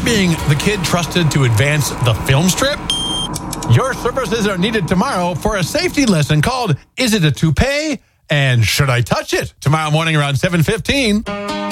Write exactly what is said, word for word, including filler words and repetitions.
being the kid trusted to advance the film strip? Your services are needed tomorrow for a safety lesson called Is It a Toupee? And Should I Touch It? Tomorrow morning around seven fifteen.